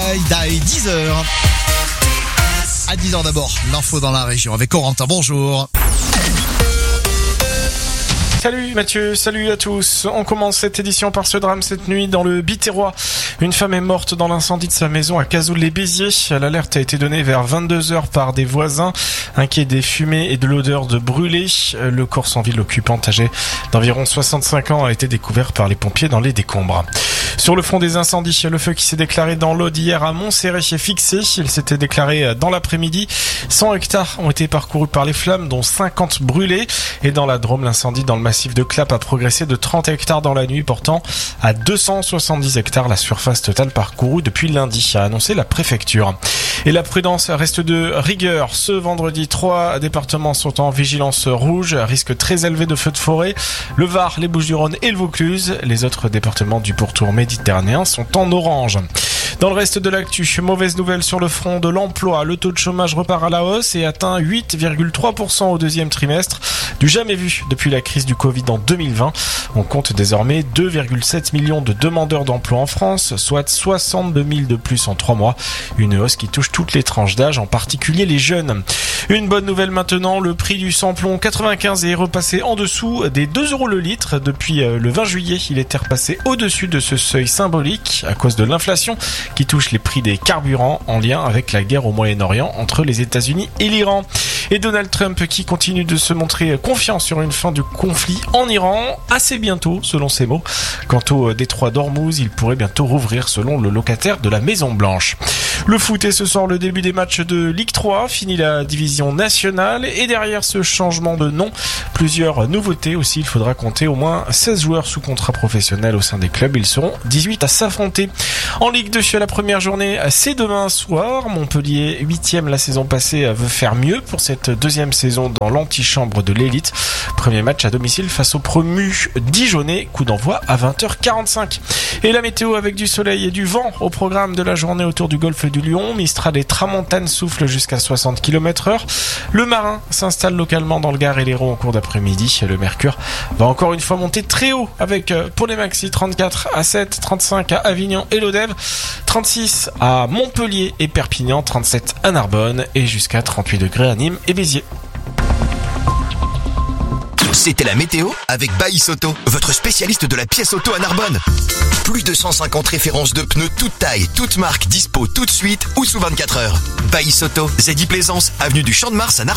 Die, 10h. À 10h d'abord, l'info dans la région avec Corentin, bonjour. Salut Mathieu, salut à tous. On commence cette édition par ce drame cette nuit dans le Biterrois. Une femme est morte dans l'incendie de sa maison à Cazoul-les-Béziers. L'alerte a été donnée vers 22h par des voisins, inquiets des fumées et de l'odeur de brûlé. Le corps sans vie de l'occupante âgée d'environ 65 ans a été découvert par les pompiers dans les décombres. Sur le front des incendies, le feu qui s'est déclaré dans l'Aude hier à Montserrat est fixé. Il s'était déclaré dans l'après-midi. 100 hectares ont été parcourus par les flammes, dont 50 brûlés. Et dans la Drôme, l'incendie dans le massif de Clappe a progressé de 30 hectares dans la nuit, portant à 270 hectares la surface totale parcourue depuis lundi, a annoncé la préfecture. Et la prudence reste de rigueur. Ce vendredi, 3 départements sont en vigilance rouge, risque très élevé de feux de forêt. Le Var, les Bouches-du-Rhône et le Vaucluse. Les autres départements du pourtour méditerranéen sont en orange. Dans le reste de l'actu, mauvaise nouvelle sur le front de l'emploi. Le taux de chômage repart à la hausse et atteint 8,3% au deuxième trimestre. Du jamais vu depuis la crise du Covid en 2020. On compte désormais 2,7 millions de demandeurs d'emploi en France, soit 62 000 de plus en 3 mois. Une hausse qui touche toutes les tranches d'âge, en particulier les jeunes. Une bonne nouvelle maintenant, le prix du samplon 95 est repassé en dessous des 2 € le litre. Depuis le 20 juillet, il était repassé au-dessus de ce seuil symbolique à cause de l'inflation qui touche les prix des carburants en lien avec la guerre au Moyen-Orient entre les États-Unis et l'Iran. Et Donald Trump qui continue de se montrer confiant sur une fin du conflit en Iran, assez bientôt selon ses mots. Quant au détroit d'Ormuz, il pourrait bientôt rouvrir selon le locataire de la Maison Blanche. Le foot et ce soir le début des matchs de Ligue 3, fini la division nationale et derrière ce changement de nom, plusieurs nouveautés aussi. Il faudra compter au moins 16 joueurs sous contrat professionnel au sein des clubs. Ils seront 18 à s'affronter. En Ligue 2, la première journée, c'est demain soir. Montpellier, 8e la saison passée, veut faire mieux pour cette deuxième saison dans l'antichambre de l'élite. Premier match à domicile face au promu Dijonais. Coup d'envoi à 20h45. Et la météo avec du soleil et du vent au programme de la journée autour du golfe du Lion. Mistral et tramontane soufflent jusqu'à 60 km/h. Le marin s'installe localement dans le Gard et l'Hérault en cours d'après-midi. Le mercure va encore une fois monter très haut avec pour les maxi 34 à 7, 35 à Avignon et Lodève, 36 à Montpellier et Perpignan, 37 à Narbonne et jusqu'à 38 degrés à Nîmes et Béziers. C'était la météo avec Baïs Auto, votre spécialiste de la pièce auto à Narbonne. Plus de 150 références de pneus toutes tailles, toutes marques, dispo tout de suite ou sous 24 heures. Baïs Auto, Zedy Plaisance, avenue du Champ de Mars à Narbonne.